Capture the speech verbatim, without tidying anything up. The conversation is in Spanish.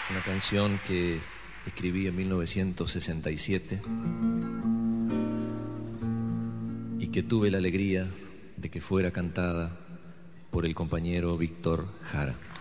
Una canción que escribí en mil novecientos sesenta y siete y que tuve la alegría de que fuera cantada por el compañero Víctor Jara.